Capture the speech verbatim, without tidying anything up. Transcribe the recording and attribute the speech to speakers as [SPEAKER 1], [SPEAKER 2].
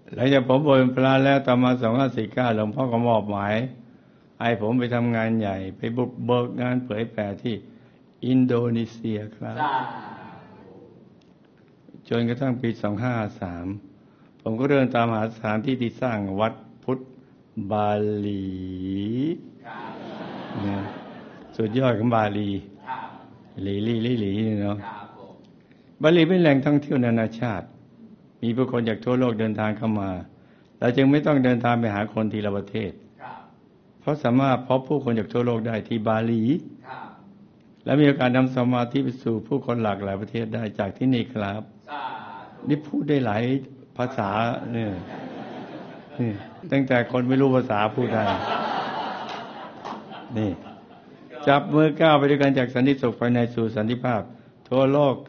[SPEAKER 1] หลังจากผมบวชเป็นพระแล้วต่อมาสองห้าสี่เก้าหลวงพ่อก็มอบหมายให้ผมไปทำงานใหญ่ไปบุกเบิกงานเผยแผ่ที่อินโดนีเซียครับจนกระทั่งปีสองห้าสามผมก็เริ่มตามหาสถานที่ที่สร้างวัดพุทธบาลีเนี่ยสุดยอดของบาลีลีลีลีลีเนาะบาลีเป็นแหล่งท่องเที่ยวนานาชาติมีผู้คนจากทั่วโลกเดินทางเข้ามาเราจึงไม่ต้องเดินทางไปหาคนทีละประเทศเพราะสามารถพบผู้คนจากทั่วโลกได้ที่บาลีและมีโอกาสนำสมาธิไปสู่ผู้คนหลากหลายประเทศได้จากที่นี่ครับนี่พูดได้หลายภาษาเนี่ยนี่ตั้งแต่คนไม่รู้ภาษาพูดได้นี่จับมือก้าวไปด้วยกันจากสันติสุขภายในสู่สันติภาพทั่วโลก